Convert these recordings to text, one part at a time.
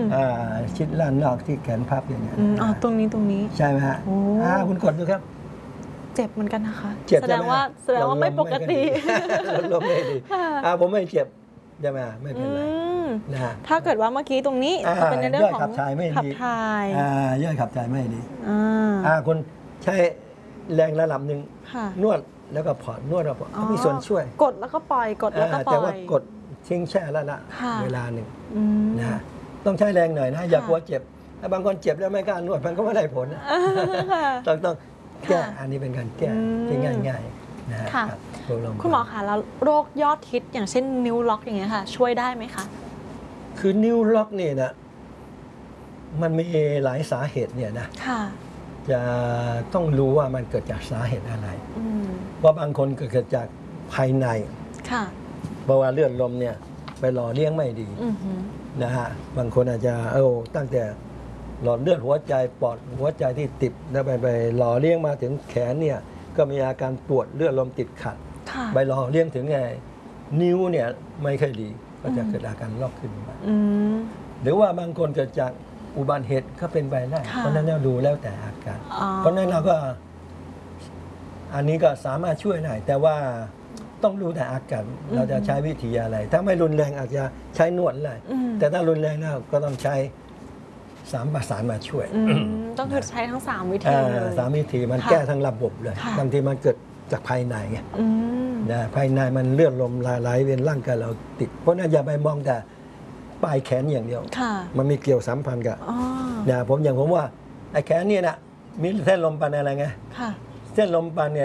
ชิดด้านนอกที่แขนพับอย่างเงี้ยตรงนี้ใช่ไหมฮะคุณกดดูครับเจ็บเหมือนกันนะคะแสดงว่าไม่ปกติลมไม่ดีผมไม่เจ็บใช่ไหมไม่เป็นไรนะฮะถ้าเกิดว่าเมื่อกี้ตรงนี้เป็นในเรื่องของขับถ่ายไม่ดีย่อยขับถ่ายไม่ดีคุณใช้แรงระดับหนึ่งนวดแล้วก็ผ่อนนวดแล้วผ่อนมีส่วนช่วยกดแล้วก็ปล่อยกดแล้วก็ปล่อยแต่ว่ากดทิ้งแช่แล้วละเวลาหนึ่งนะต้องใช้แรงหน่อยนะอย่ากลัวเจ็บถ้าบางคนเจ็บแล้วไม่กล้านวดมันก็ไม่ได้ผลต้องแก้อันนี้เป็นการแก้ที่ง่ายๆนะคุณหมอคะแล้วโรคยอดฮิตอย่างเช่นนิ้วล็อกอย่างเงี้ยค่ะช่วยได้ไหมคะคือนิ้วล็อกนี่นะมันมีหลายสาเหตุเนี่ยนะจะต้องรู้ว่ามันเกิดจากสาเหตุอะไรว่าบางคนเกิดจากภายในเพราะว่าเลือดลมเนี่ยไปหล่อเลี้ยงไม่ดีนะฮะบางคนอาจจะตั้งแต่หลอดเลือดหัวใจปอดหัวใจที่ติดแล้วไปหล่อเลี้ยงมาถึงแขนเนี่ยก็มีอาการปวดเลือดลมติดขัดไปหล่อเลี้ยงถึงไงนิ้วเนี่ยไม่ค่อยดีก็จะเกิดอาการล็อกขึ้นมาหรือว่าบางคนเกิดจากอุบัติเหตุก็เป็นไปได้เพราะนั้นเราดูแล้วแต่อาการเพราะนั้นเราก็อันนี้ก็สามารถช่วยได้แต่ว่าต้องรู้แต่อาการเราจะใช้วิธีอะไรถ้าไม่รุนแรงอาจจะใช้นวดเลยแต่ถ้ารุนแรงก็ต้องใช้3 ประสานมาช่วยต้องใช้ทั้ง3 วิธีเลย 3 วิธีมันแก้ทั้งระบบเลยบางทีมันเกิดจากภายในไงนะภายในมันเลือดลมไหลเวียนร่างกายเราติดเพราะนั้นอย่าไปมองแต่ปลายแขนอย่างเดียวมันมีเกี่ยวสัมพันธ์กับนะอย่างผมว่าไอ้แขนนี่นะมีเส้นลมปานอะไรไงเส้นลมปาน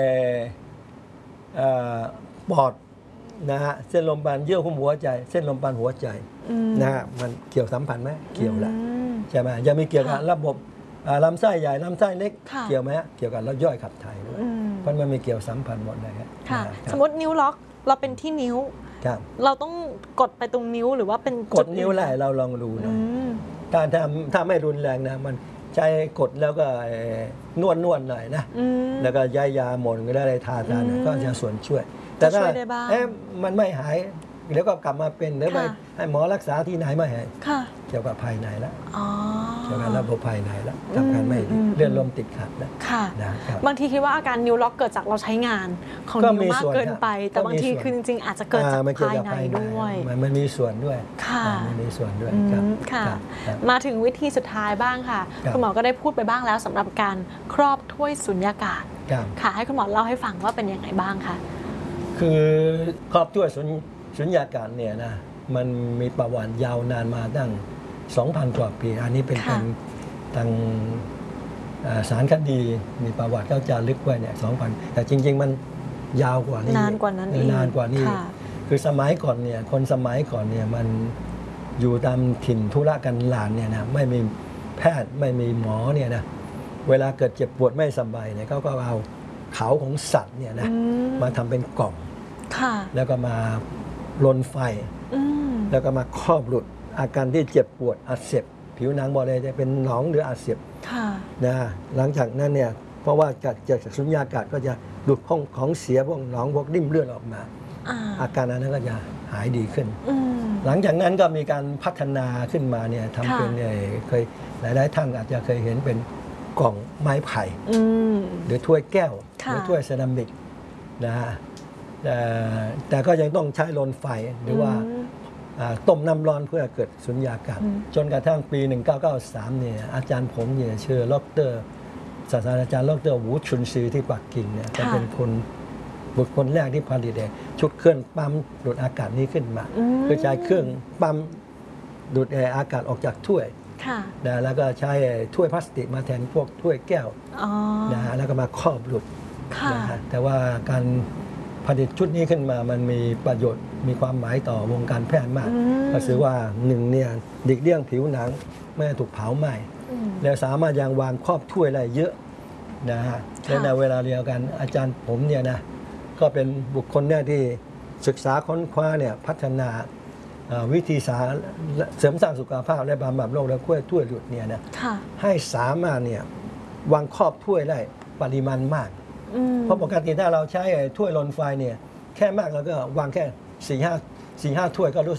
ปอดนะฮะเส้นลมปานเยื่อหุ้มหัวใจเส้นลมปานหัวใจนะฮะมันเกี่ยวสัมพันธ์ไหมเกี่ยวแหละใช่ไหมยังมีเกี่ยวกับระบบลำไส้ใหญ่ลำไส้เล็กเกี่ยวไหมเกี่ยวกับย่อยขับถ่ายด้วยเพราะมันมีเกี่ยวสัมพันธ์หมดเลยครับสมมตินิ้วล็อกเราเป็นที่นิ้วเราต้องกดไปตรงนิ้วหรือว่าเป็นกดนิ้วแหละเราลองดูนะถ้าไม่รุนแรงนะมันใช้กดแล้วก็นวดหน่อยนะแล้วก็ย้ายยาหม่นก็ได้ทาก็จะส่วนช่วยแต่ถ้ามันไม่หายเดี๋ยวก็กลับมาเป็นหรือไปให้หมอรักษาที่ไหนไม่หายเกี่ยวกับภายในแล้วเกี่ยวกับระบบภายในแล้วทำงานไม่ดีเลือดลมติดขัดแล้วบางทีคิดว่าอาการนิ้วล็อกเกิดจากเราใช้งานของนิ้วมากเกินไปแต่บางทีคือจริงๆอาจจะเกิดจากภายในด้วยมันมีส่วนด้วยมันมีส่วนด้วยค่ะมาถึงวิธีสุดท้ายบ้างค่ะคุณหมอก็ได้พูดไปบ้างแล้วสำหรับการครอบถ้วยสุญญากาศค่ะให้คุณหมอเล่าให้ฟังว่าเป็นยังไงบ้างคะคือครอบถ้วยสุญญากาศเนี่ยนะมันมีประวัติยาวนานมาตั้ง 2,000 กว่าปีอันนี้เป็นทางสารคดีมีประวัติเขาจารึกไว้เนี่ย 2,000 แต่จริงๆมันยาวกว่านี้นานกว่านั้นคือสมัยก่อนเนี่ยคนสมัยก่อนเนี่ยมันอยู่ตามถิ่นธุรกันดารเนี่ยนะไม่มีแพทย์ไม่มีหมอเนี่ยนะเวลาเกิดเจ็บปวดไม่สบายเนี่ยเขาก็เอาเขาของสัตว์เนี่ยนะมาทำเป็นกล่องแล้วก็มาลนไฟแล้วก็มาครอบหลุดอาการที่เจ็บปวดอักเสบผิวหนังบริเวณจะเป็นหนองหรืออักเสบนะหลังจากนั้นเนี่ยเพราะว่าจากสุญญากาศก็จะหลุดของเสียพวกหนองพวกริ่มเลือดออกมาอาการนั้นก็จะหายดีขึ้นหลังจากนั้นก็มีการพัฒนาขึ้นมาเนี่ยทำเป็นเคยหลายๆท่านอาจจะเคยเห็นเป็นกล่องไม้ไผ่หรือถ้วยแก้วหรือถ้วยเซรามิกนะฮะแต่ก็ยังต้องใช้ลนไฟหรือว่าต้มน้ำร้อนเพื่อเกิดสุญญากาศจนกระทั่งปี 1993 เนี่ยอาจารย์ผมเนี่ยชื่อดร.ศาสตราจารย์ดร.หูชุนซือที่ปักกิ่งเนี่ยจะเป็นบุคคลแรกที่ผลิตชุดเครื่องปั๊มดูดอากาศนี้ขึ้นมาคือใช้เครื่องปั๊มดูดอากาศออกจากถ้วยแล้วก็ใช้ถ้วยพลาสติกมาแทนพวกถ้วยแก้วแล้วก็มาครอบหลุดแต่ว่าการผลิตชุดนี้ขึ้นมามันมีประโยชน์มีความหมายต่อวงการแพทย์มากก็คือว่า1เนี่ยหลีกเลี่ยงผิวหนังไม่ถูกเผาไหม้แล้วสามารถยังวางครอบถ้วยได้เยอะนะฮะและในเวลาเดียวกันอาจารย์ผมเนี่ยนะก็เป็นบุคคลแรกที่ศึกษาค้นคว้าเนี่ยพัฒนาวิธีเสริมสร้างสุขภาพและบำบัดโรคและถ้วยหลุดเนี่ยนะให้สามารถเนี่ยวางครอบถ้วยได้ปริมาณมากเพราะปกติถ้าเราใช้ถ้วยลนไฟเนี่ยแค่มากเราก็วางแค่4-5 ถ้วยก็รู้สึก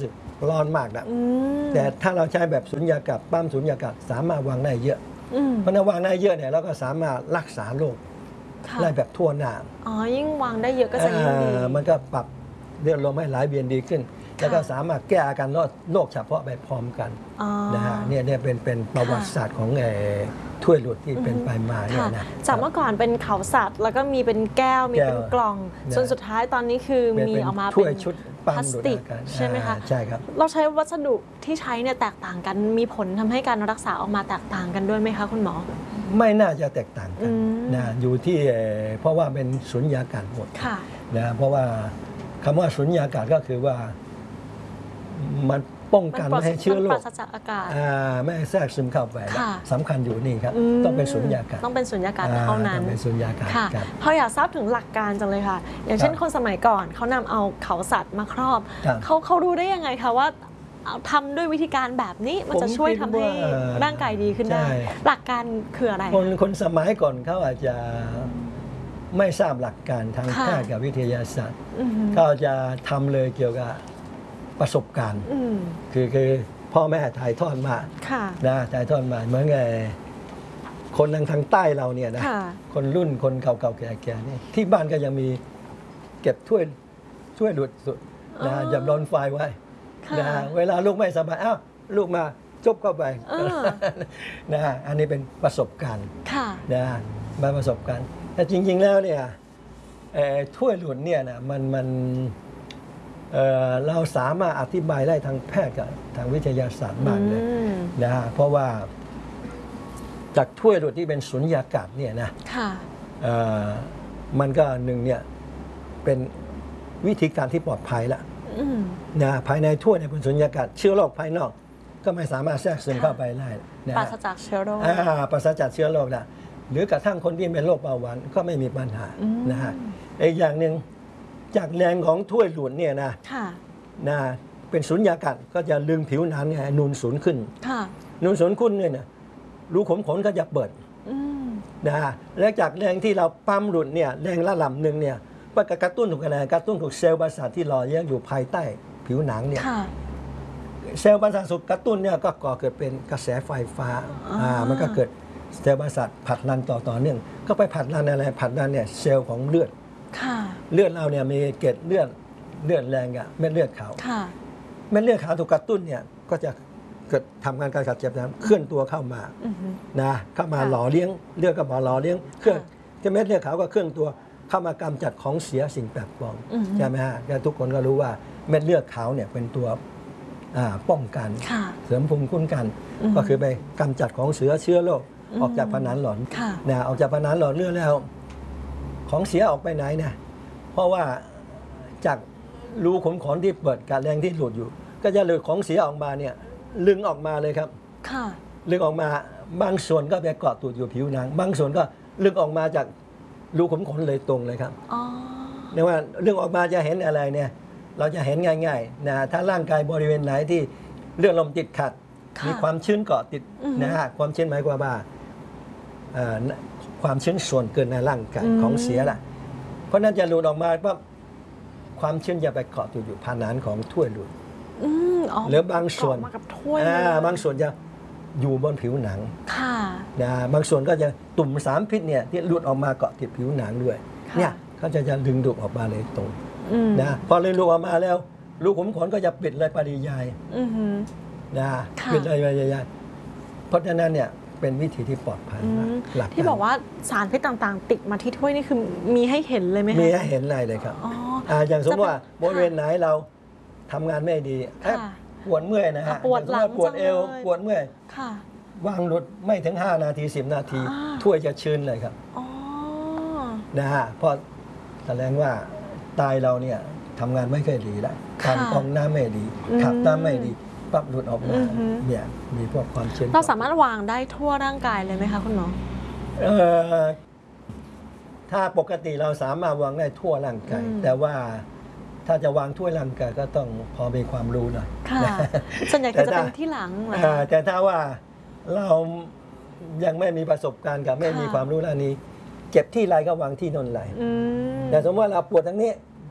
ร้อนมากนะแต่ถ้าเราใช้แบบสุญญากาศปั๊มสุญญากาศสามารถวางได้เยอะเพราะถ้าวางได้เยอะเนี่ยเราก็สามารถรักษาโรคได้แบบทั่วหน้ายิ่งวางได้เยอะก็จะยิ่งดีมันก็ปรับเลือดลมให้ไหลเวียนดีขึ้นแล้วก็สามารถแก้อาการโรคเฉพาะไปพร้อมกันนะฮะเนี่ยเป็นประวัติศาสตร์ของถ้วยหลุดที่เป็นไปมาเนี่ยนะจากเมื่อก่อนเป็นเขาสัตว์แล้วก็มีเป็นแก้วมีเป็นกล่องจนสุดท้ายตอนนี้คือมีออกมาเป็นพลาสติกใช่ไหมคะใช่ครับเราใช้วัสดุที่ใช้เนี่ยแตกต่างกันมีผลทำให้การรักษาออกมาแตกต่างกันด้วยไหมคะคุณหมอไม่น่าจะแตกต่างกันนะอยู่ที่เพราะว่าเป็นสุญญากาศหมดนะเพราะว่าคำว่าสุญญากาศก็คือว่ามันป้องกันไม่ให้เชื้อโรคไม่ให้แทรกซึมเข้าไปสำคัญอยู่นี่ครับต้องเป็นสุญญากาศต้องเป็นสุญญากาศเท่านั้นเป็นสุญญากาศเขาอยากทราบถึงหลักการจังเลยค่ะอย่างเช่นคนสมัยก่อนเขานำเอาเขาสัตว์มาครอบเขารู้ได้ยังไงคะว่าทำด้วยวิธีการแบบนี้มันจะช่วยทำให้ร่างกายดีขึ้นได้หลักการคืออะไรคนสมัยก่อนเขาอาจจะไม่ทราบหลักการทางแพทย์กับวิทยาศาสตร์เขาจะทำเลยเกี่ยวกับประสบการณ์คือพ่อแม่ถ่ายทอดมานะถ่ายทอดมาเหมือนไงคนทางใต้เราเนี่ยนะคนรุ่นคนเก่าๆแก่ๆนี่ที่บ้านก็ยังมีเก็บถ้วยหลุดสุดนะจับร้อนไฟไว้นะเวลาลูกไม่สบายอ้าวลูกมาจบเข้าไปนะอันนี้เป็นประสบการณ์นะมาประสบการณ์แต่จริงๆแล้วเนี่ยถ้วยหลุดเนี่ยนะมันเราสามารถอธิบายได้ทางแพทย์กับทางวิทยาศาสตร์มากเลยนะเพราะว่าจากถ้วยหลุดที่เป็นสุญญากาศเนี่ยนะมันก็หนึ่งเนี่ยเป็นวิธีการที่ปลอดภัยละนะภายในถ้วยเนี่ยเป็นสุญญากาศเชื้อโรคภายนอกก็ไม่สามารถแทรกซึมเข้าไปได้ปราศจากเชื้อโรคปราศจากเชื้อโรคนะหรือกระทั่งคนที่เป็นโรคเบาหวานก็ไม่มีปัญหานะฮะอีกอย่างหนึ่งจากแรงของถ้วยหลุดเนี่ยนะเป็นสุญญากาศก็จะลึงผิวหนังไงนูนสูงขึ้นนูนสูงขึ้นเนี่ยนะรูขุมขนก็จะเปิดนะและจากแรงที่เราปั๊มหลุดเนี่ยแรงระดับหนึ่งเนี่ยว่ากระตุ้นถูกอะไรกระตุ้นถูกเซลล์ประสาทที่หล่อเลี้ยงอยู่ภายใต้ผิวหนังเนี่ยเซลล์ประสาทสุดกระตุ้นเนี่ยก็ก่อเกิดเป็นกระแสไฟฟ้ามันก็เกิดเซลล์ประสาทผลักดันต่อเนื่องก็ไปผลักดันอะไรผลักดันเนี่ยเซลล์ของเลือดเลือดเราเนี่ยมีเกล็ดเลือดแรงอะเม็ดเลือดขาวเม็ดเลือดขาวถูกกระตุ้นเนี่ยก็จะเกิดทำงานการขับเจ็บเคลื่อนตัวเข้ามานะเข้ามาหล่อเลี้ยงเลือดก็มาหล่อเลี้ยงเคลื่อนเม็ดเลือดขาวก็เคลื่อนตัวเข้ามากำจัดของเสียสิ่งแปลกปลอมใช่ไหมฮะทุกคนก็รู้ว่าเม็ดเลือดขาวเนี่ยเป็นตัวป้องกันเสริมภูมิคุ้มกันก็คือไปกำจัดของเชื้อโรคออกจากผนังหลอดนะออกจากผนังหลอดเลือดแล้วของเสียออกไปไหนเนี่ยเพราะว่าจากรูขุมขนที่เปิดกับแรงที่หลุดอยู่ก็จะหลุดของเสียออกมาเนี่ยลึงออกมาเลยครับลึงออกมาบางส่วนก็ไปเกาะติดอยู่ผิวหนังบางส่วนก็ลึงออกมาจากรูขุมขนเลยตรงเลยครับเนี่ยว่าลึงออกมาจะเห็นอะไรเนี่ยเราจะเห็นง่ายๆนะถ้าร่างกายบริเวณไหนที่เลือดลมติดขัดมีความชื้นเกาะติดนะฮะความชื้นหมายความว่าความชื้นส่วนเกินในร่างกายของเสียล่ะเพราะนั้นจะหลุดออกมาว่าความชื้นจะไปเกาะอยู่ผนังของถ้วยหลุดหรือบางส่วนบางส่วนจะอยู่บนผิวหนังนะบางส่วนก็จะตุ่มสารพิษเนี่ยที่หลุดออกมาเกาะติดผิวหนังด้วยเนี่ยเขาจะดึงดูดออกมาเลยตรงนะพอเลยหลุดออกมาแล้วรูขุมขนก็จะปิดเลยปริยายนะปิดเลยปริยายเพราะฉะนั้นเนี่ยเป็นวิธีที่ปลอดภัยหลักที่บอกว่าสารพิษต่างๆติดมาที่ถ้วยนี่คือมีให้เห็นเลยไหมคะมีให้เห็นเลยครับอย่างสมมติว่าบริเวณไหนเราทำงานไม่ดีปวดเมื่อยนะฮะปวดหลังปวดเอวปวดเมื่อยวางหลุดไม่ถึง5 นาที10 นาทีถ้วยจะชื้นเลยครับนะฮะเพราะแสดงว่าไตเราเนี่ยทำงานไม่ค่อยดีแล้วการกรองน้ำไม่ดีขับน้ำไม่ดีปั๊บหลุดออกมาเนี่ยมีพวกความชื้นเราสามารถวางได้ทั่วร่างกายเลยไหมคะคุณหมอถ้าปกติเราสามารถวางได้ทั่วร่างกายแต่ว่าถ้าจะวางทั่วร่างกายก็ต้องพอมีความรู้หน่อยส่วนใหญ่ก็จะเป็นที่หลังแต่ถ้าว่าเรายังไม่มีประสบการณ์กับไม่มีความรู้ด้านนี้เจ็บที่ไรก็วางที่นนไหลแต่สมมติว่าเราปวดทางนี้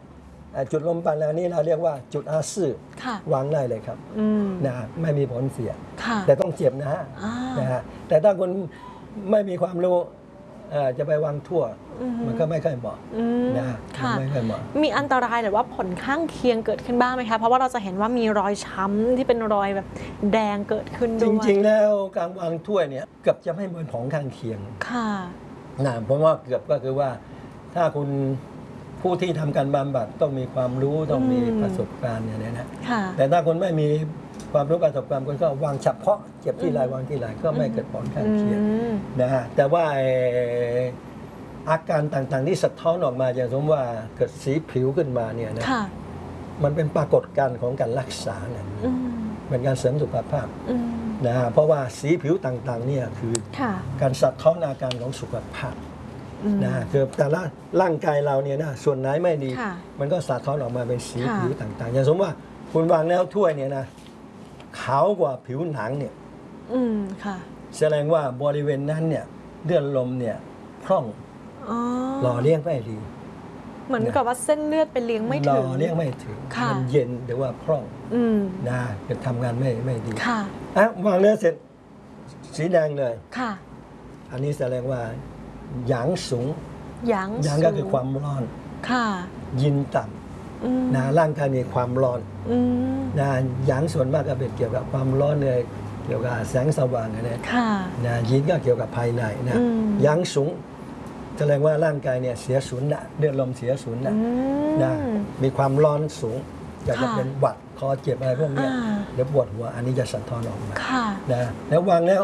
จุดลมปานกลางนี้เราเรียกว่าจุดอาซื่อค่ะวางได้เลยครับนะไม่มีผลเสียค่ะแต่ต้องเจ็บนะฮะนะฮะแต่ถ้าคนไม่มีความรู้จะไปวางทั่ว มันก็ไม่ค่อยเหมาะนะไม่ค่อยเหมาะมีอันตรายหรือว่าผลข้างเคียงเกิดขึ้นบ้างไหมคะเพราะว่าเราจะเห็นว่ามีรอยช้ำที่เป็นรอยแบบแดงเกิดขึ้นด้วยจริงๆแล้วการวางถ้วยเนี่ยเกือบจะไม่เหมือนของข้างเคียงค่ะนะเพราะว่าเกือบก็คือว่าถ้าคุณผู้ที่ทำการบำบัดต้องมีความรู้ต้องมีประสบการณ์เนี่ยนะค่ะแต่ถ้าคนไม่มีความรู้ประสบการณ์คนก็วางเฉพาะเจ็บที่ไรวางที่ไรก็ไม่เกิดผลข้างเคียงนะฮะแต่ว่าอาการต่างๆที่สะท้อนออกมาอย่างสมมติว่าเกิดสีผิวขึ้นมาเนี่ยนะค่ะมันเป็นปรากฏการณ์ของการรักษาเนี่ยเป็นการเสริมสุขภาพนะฮะเพราะว่าสีผิวต่างๆเนี่ยคือค่ะการสะท้อนอาการของสุขภาพนะฮะคือแต่ละร่างกายเราเนี่ยนะส่วนไหนไม่ดีค่ะมันก็สะท้อนออกมาเป็นสีค่ะผิวต่างๆ อย่างสมมติว่าคุณวางแล้วถ้วยเนี่ยนะขาวกว่าผิวหนังเนี่ยค่ะแสดงว่าบริเวณนั้นเนี่ยเลือดลมเนี่ยพร่องอ๋อหล่อเลี้ยงไม่ดีเหมือนกับว่าเส้นเลือดไปเลี้ยงไม่หล่ถึอง เลี้ยงไม่ถึงค่ะมันเย็นหรือว่าพร่องนะเกิดทำงานไม่ดีค่ะอ่ะวางแล้วเสร็จสีแดงเลยค่ะอันนี้แสดงว่าหยางสูงหยางหยางก็คือความร้อนค่ะยินต่ำนะร่างกายมีความร้อนนะหยางส่วนมากก็เป็นเกี่ยวกับความร้อนเลยเกี่ยวกับแสงสว่างอะไรค่ะนะยินก็เกี่ยวกับภายในนะหยางสูงแสดงว่าร่างกายเนี่ยเสียศูนย์นะเลือดลมเสียศูนย์นะมีความร้อนสูงอยากจะเป็นหวัดคอเจ็บอะไรพวกนี้เดี๋ยวปวดหัวอันนี้จะสะท้อนออกมาค่ะนะแล้ววางแล้ว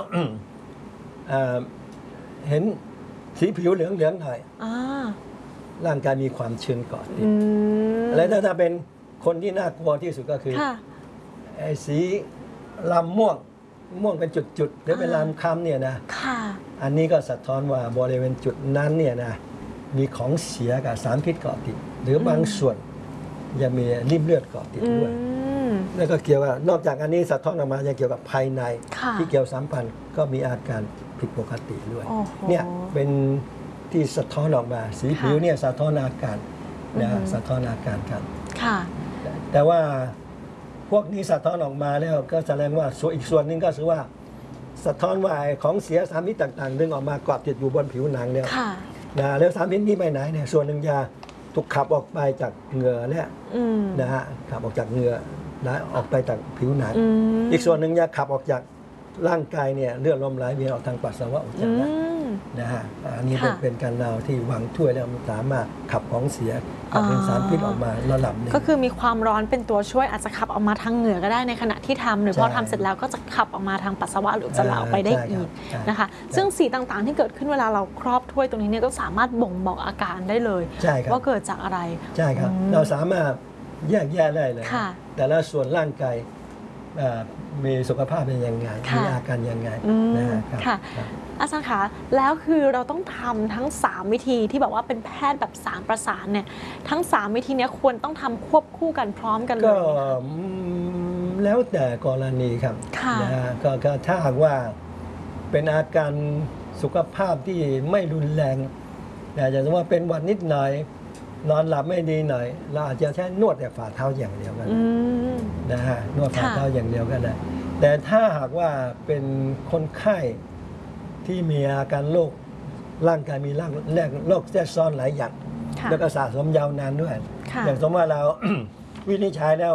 เห็นสีผิวเหลืองๆหน่อยร่างกายมีความชื้นเกาะติดแล้วถ้าเป็นคนที่น่ากลัวที่สุดก็คือค่ะไอ้สีลำม่วงเป็นจุดๆหรือเป็นลำค้ำเนี่ยนะค่ะอันนี้ก็สะท้อนว่าบริเวณจุดนั้นเนี่ยนะมีของเสียกับสารพิษเกาะติดหรือบางส่วนยังมีริ่มเลือดเกาะติดด้วยแล้วก็เกี่ยวกับนอกจากอันนี้สะท้อนออกมายังเกี่ยวกับภายในค่ะที่เกี่ยวสัมพันธ์ก็มีอาการผิดปกติด้วยโอ้โหเนี่ยเป็นที่สะท้อนออกมาสีผิวเนี่ยสะท้อนอาการนะสะท้อนอาการครับค่ะแต่ว่าพวกนี้สะท้อนออกมาแล้วก็แสดงว่าส่วนอีกส่วนหนึ่งก็คือว่าสะท้อนว่าไอ้ของเสียสารพิษต่างๆดึงออกมาเกาะติดอยู่บนผิวหนังเนี่ยค่ะนะแล้วสารพิษนี้ไปไหนเนี่ยส่วนหนึ่งจะถูกขับออกไปจากเหงื่อเนี่ยนะฮะขับออกจากเหงื่อนะออกไปจากผิวหนังอีกส่วนหนึ่งจะขับออกจากร่างกายเนี่ยเลือดลมไหลเวียนออกทางปัสสาวะอุจจาระนะฮะอันนี้เป็นการเราที่วางถ้วยแล้วมันสามารถขับของเสียขับเป็นสารพิษออกมาระดับหนึงก็คือมีความร้อนเป็นตัวช่วยอาจจะขับออกมาทางเหงื่อก็ได้ในขณะที่ทำหรือพอใช่ทำเสร็จแล้วก็จะขับออกมาทางปัสสาวะหรืออุจจาระออกไปได้ใช่ครับอีกใช่นะคะ ซึ่งสีต่างๆที่เกิดขึ้นเวลาเราครอบถ้วยตรงนี้เนี่ยก็สามารถบ่งบอกอาการได้เลยใช่ครับว่าเกิดจากอะไรใช่ครับ เราสามารถแยกแยะได้เลยค่ะแต่ละส่วนร่างกายมีสุขภาพเป็นยังไงค่ะมีอาการยังไงนะฮะครับค่ะครับอาจารย์คะแล้วคือเราต้องทำทั้ง 3 วิธีที่แบบว่าเป็นแพทย์แบบ3ประสานเนี่ยทั้ง 3 วิธีเนี้ยควรต้องทำควบคู่กันพร้อมกันเลก็ยไหมคะแล้วแต่กรณีครับค่ะนะฮะก็ถ้าหากว่าเป็นอาการสุขภาพที่ไม่รุนแรงอย่างสมมติว่าเป็นหวัดนิดหน่อย นอนหลับไม่ดีหน่อย เราอาจจะใช้นวดแต่ฝ่าเท้าอย่างเดียวกันนะฮะนวดฝ่าเท้าอย่างเดียวกันนะแต่ถ้าหากว่าเป็นคนไข้ที่มีอาการโรคร่างกายมีโรคแทรกซ้อนหลายอย่างค่ะแล้วก็สะสมยาวนานด้วยค่ะอย่างสมมติว่าเรา วินิจฉัยแล้ว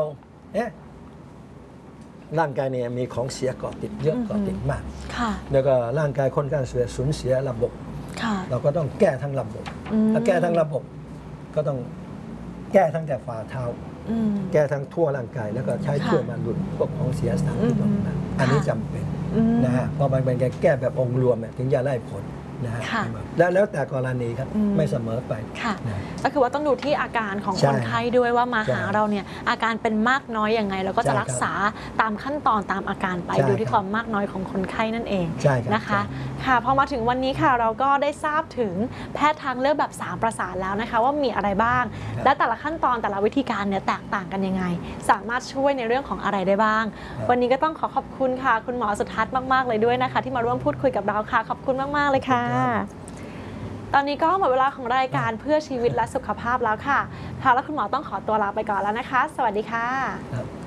ร่างกายเนี่ยมีของเสียเกาะติดเยอะเกาะติดมากค่ะแล้วก็ร่างกายค่อนข้างสูญเสียระบบค่ะเราก็ต้องแก้ทั้งระบบถ้าแก้ทั้งระบบก็ต้องแก้ทั้งแต่ฝ่าเท้า แก้ทั้งทั่วร่างกายแล้วก็ใช้ช่วยมาหลุดพวกของเสียสารที่ออกมาอันนี้จำเป็นนะฮะเพราะมันเป็นการแก้แบบองค์รวมเนี่ยถึงจะได้ผลนะฮะค่ะแล้วแต่กรณีครับไม่เสมอไปค่ะนะก็คือว่าต้องดูที่อาการของใช่คนไข้ด้วยว่ามาใช่หาเราเนี่ยอาการเป็นมากน้อยยังไงแล้วก็จะใช่ครับรักษาตามขั้นตอนตามอาการไปใช่ดูที่ครับความมากน้อยของคนไข้นั่นเองใช่ครับนะคะใช่ค่ะพอมาถึงวันนี้ค่ะเราก็ได้ทราบถึงแพทย์ทางเลือกแบบ3ประสานแล้วนะคะว่ามีอะไรบ้าง และแต่ละขั้นตอนแต่ละวิธีการเนี่ยแตกต่างกันยังไง สามารถช่วยในเรื่องของอะไรได้บ้าง วันนี้ก็ต้องขอบคุณค่ะ คุณหมอสุทัศน์มากๆเลยด้วยนะคะ ที่มาร่วมพูดคุยกับเราค่ะขอบคุณมากๆเลยค่ะตอนนี้ก็หมดเวลาของรายการเพื่อชีวิตและสุขภาพแล้วค่ะค่ะแล้วคุณหมอต้องขอตัวลาไปก่อนแล้วนะคะ สวัสดีค่ะ